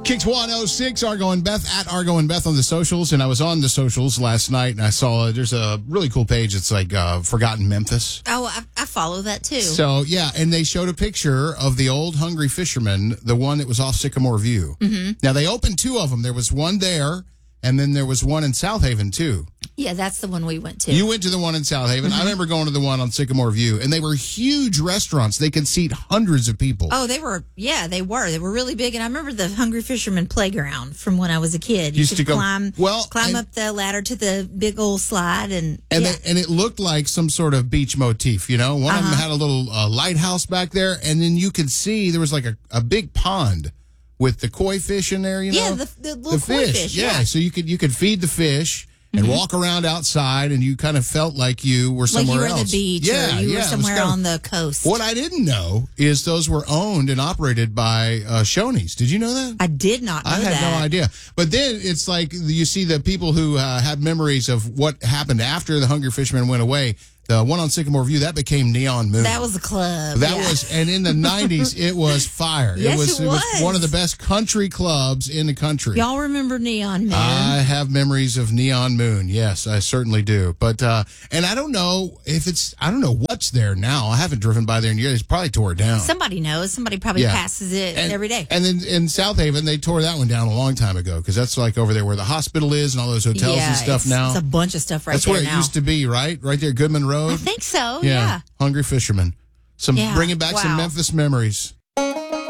Kicks 106, Argo and Beth, at Argo and Beth on the socials. And I was on the socials last night and I saw there's a really cool page. It's like Forgotten Memphis. Oh, I follow that too. So, yeah, and they showed a picture of the old Hungry Fisherman, the one that was off Sycamore View. Mm-hmm. Now, they opened two of them. There was one there, and then there was one in South Haven, too. Yeah, that's the one we went to. You went to the one in South Haven. I remember going to the one on Sycamore View, and they were huge restaurants. They could seat hundreds of people. Oh, they were. Yeah, they were. They were really big. And I remember the Hungry Fisherman playground from when I was a kid. You Used to go climb up the ladder to the big old slide, and it looked like some sort of beach motif. You know, one of them had a little lighthouse back there, and then you could see there was like a big pond with the koi fish in there. You know, yeah, the little koi fish. Yeah, so you could feed the fish and walk around outside, and you kind of felt like you were somewhere else. Like you were at the beach, or you were somewhere on the coast. What I didn't know is those were owned and operated by Shoney's. Did you know that? I did not know that. I had no idea. But then it's like you see the people who had memories of what happened after the Hungry Fisherman went away. The one on Sycamore View, that became Neon Moon. That was the club. And in the 90s, it was fire. Yes, it was one of the best country clubs in the country. Y'all remember Neon Moon? I have memories of Neon Moon. Yes, I certainly do. But, and I don't know what's there now. I haven't driven by there in years. It's probably tore down. Somebody knows. Somebody probably passes it every day. And then in South Haven, they tore that one down a long time ago because that's like over there where the hospital is and all those hotels and stuff now. It's a bunch of stuff that's there where now. it used to be, right? Right there, Goodman Road. I think so, yeah. Hungry Fisherman. Bringing back some Wow. Memphis memories.